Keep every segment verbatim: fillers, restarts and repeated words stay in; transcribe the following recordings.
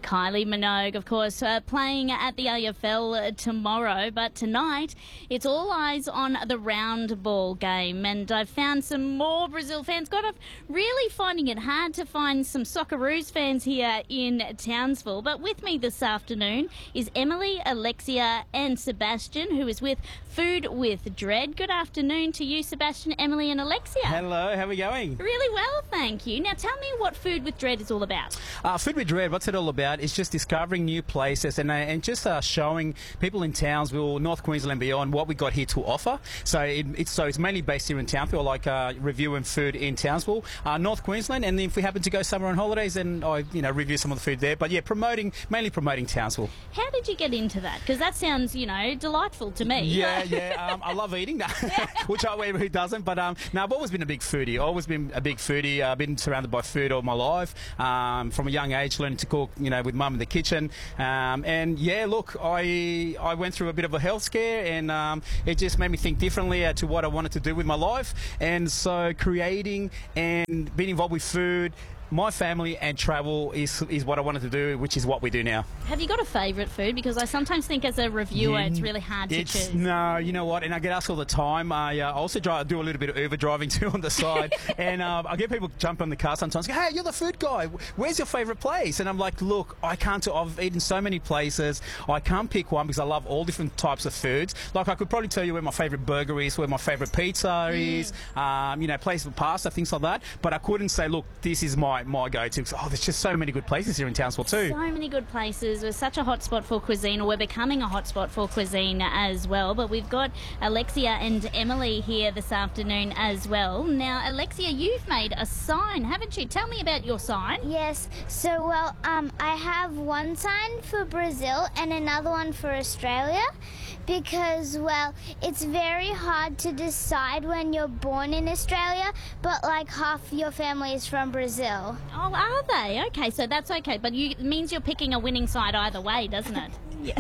Kylie Minogue, of course, uh, playing at the A F L tomorrow. But tonight, it's all eyes on the round ball game. And I've found some more Brazil fans. God, I'm really finding it hard to find some Socceroos fans here in Townsville. But with me this afternoon is Emily, Alexia and Sebastian, who is with Food with Dread. Good afternoon to you, Sebastian, Emily and Alexia. Hello, how are we going? Really well, thank you. Now tell me what Food with Dread is all about. Uh, Food with Dread, what's it all about? It's just discovering new places and uh, and just uh, showing people in Townsville, North Queensland and beyond what we got here to offer. So it, it's so it's mainly based here in Townsville, like uh, reviewing food in Townsville, uh, North Queensland, and if we happen to go somewhere on holidays, then I you know review some of the food there. But yeah, promoting mainly promoting Townsville. How did you get into that? Because that sounds you know delightful to me. Yeah, yeah. Um, I love eating, which I who doesn't. But um, no, I've always been a big foodie. I've always been a big foodie. I've been surrounded by food all my life. Um, from a young age, learning to cook, you know, with mum in the kitchen. Um, and yeah, look, I I went through a bit of a health scare, and um, it just made me think differently uh, to what I wanted to do with my life. And so creating and being involved with food, my family and travel is is what I wanted to do, which is what we do now. Have you got a favourite food? Because I sometimes think as a reviewer, yeah, it's really hard to it's, choose. No, you know what? And I get asked all the time. I uh, also drive, do a little bit of Uber driving too on the side, and uh, I get people jump on the car sometimes. Go, hey, you're the food guy. Where's your favourite place? And I'm like, look, I can't. I've eaten so many places. I can't pick one because I love all different types of foods. Like I could probably tell you where my favourite burger is, where my favourite pizza is. Mm. Um, you know, places for pasta, things like that. But I couldn't say, look, this is my my go-to. Oh, there's just so many good places here in Townsville too. So many good places. We're such a hotspot for cuisine, or we're becoming a hotspot for cuisine as well. But we've got Alexia and Emily here this afternoon as well. Now, Alexia, you've made a sign, haven't you? Tell me about your sign. Yes. So, well, um, I have one sign for Brazil and another one for Australia because, well, it's very hard to decide when you're born in Australia, but like half your family is from Brazil. Oh, are they? Okay, so that's okay. But you, it means you're picking a winning side either way, doesn't it?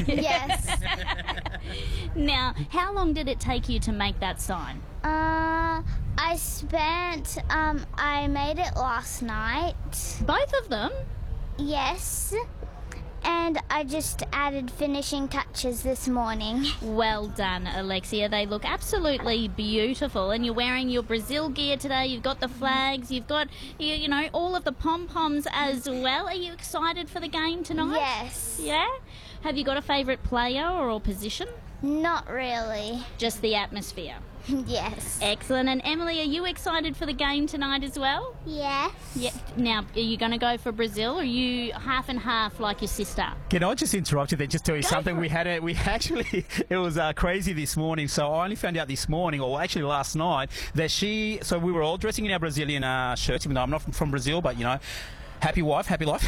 Yes. Now, how long did it take you to make that sign? Uh, I spent, um, I made it last night. Both of them? Yes. And I just added finishing touches this morning. Well done, Alexia. They look absolutely beautiful. And you're wearing your Brazil gear today. You've got the flags. You've got, you, you know, all of the pom-poms as well. Are you excited for the game tonight? Yes. Yeah? Have you got a favourite player or position? Not really. Just the atmosphere? Yes. Excellent. And Emily, are you excited for the game tonight as well? Yes. Yeah. Now, are you going to go for Brazil, or are you half and half like your sister? Can I just interrupt you there? Just tell you go something. We had it. We actually, it was uh, crazy this morning. So I only found out this morning, or actually last night, that she. So we were all dressing in our Brazilian uh, shirts. Even though I'm not from, from Brazil, but you know. Happy wife, happy life.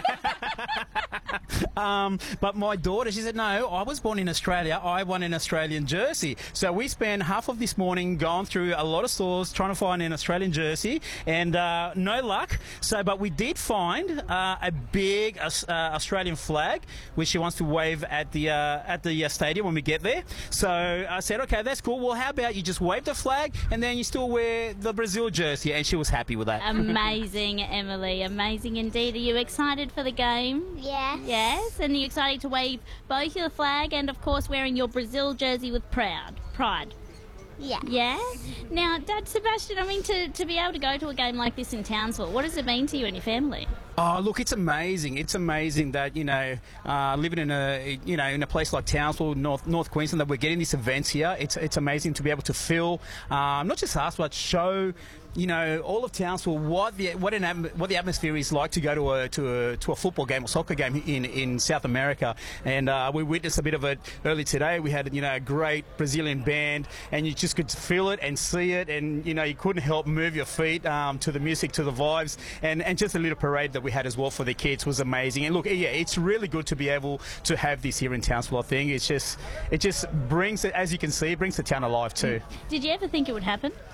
um, but my daughter, she said, no, I was born in Australia. I want an Australian jersey. So we spent half of this morning going through a lot of stores trying to find an Australian jersey, and uh, no luck. So, but we did find uh, a big uh, Australian flag, which she wants to wave at the uh, at the uh, stadium when we get there. So I said, okay, that's cool. Well, how about you just wave the flag and then you still wear the Brazil jersey? And she was happy with that. Amazing, Emily. Amazing. Indeed. Are you excited for the game? Yes. Yes. And are you excited to wave both your flag and, of course, wearing your Brazil jersey with proud pride? Yeah. Yeah? Now, Dad, Sebastian, I mean, to, to be able to go to a game like this in Townsville, what does it mean to you and your family? Oh, look, it's amazing. It's amazing that, you know, uh, living in a, you know, in a place like Townsville, North North Queensland, that we're getting these events here. It's it's amazing to be able to feel, um, not just us, but show, you know, all of Townsville what the what an atm- what the atmosphere is like to go to a to a to a football game or soccer game in in South America. And uh, we witnessed a bit of it early today. We had, you know, a great Brazilian band, and you just could feel it and see it, and you know, you couldn't help move your feet um, to the music, to the vibes, and and just a little parade that we had as well for the kids was amazing. And look, yeah, it's really good to be able to have this here in Townsville. I think it's just it just brings it, as you can see, it brings the town alive too. Did you ever think it would happen?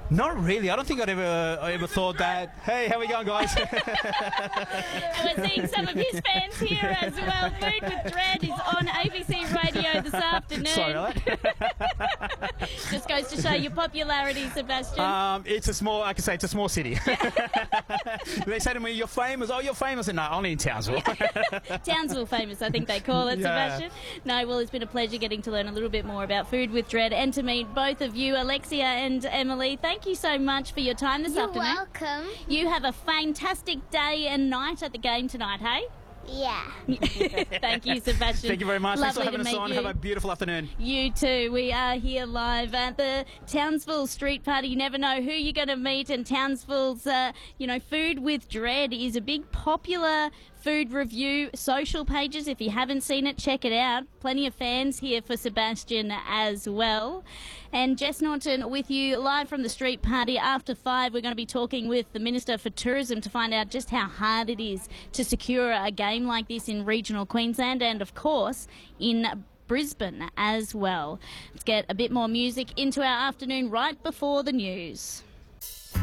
Not really. I don't think I'd ever, I ever thought that. Hey, how we going, guys? And we're seeing some of his fans here as well. Food with Dread is on A B C Radio this afternoon. Sorry about that. Just goes to show your popularity, Sebastian. Um, it's a small, I can say it's a small city. They say to me, you're famous. Oh, you're famous. And no, only in Townsville. Townsville famous, I think they call it, Yeah. Sebastian. No, well, it's been a pleasure getting to learn a little bit more about Food with Dread and to meet both of you, Alexia and Emily. Thank you so much for your time this You're afternoon. welcome. You have a fantastic day and night at the game tonight, hey? Yeah. Thank you, Sebastian. Thank you very much. Thanks Lovely for having to us meet on. you. Have a beautiful afternoon. You too. We are here live at the Townsville Street Party. You never know who you're going to meet, and Townsville's, uh, you know, Food with Dread is a big popular food review social pages. If you haven't seen it, check it out. Plenty of fans here for Sebastian as well. And Jess Norton with you live from the street party. After five, we're going to be talking with the Minister for Tourism to find out just how hard it is to secure a game like this in regional Queensland and, of course, in Brisbane as well. Let's get a bit more music into our afternoon right before the news.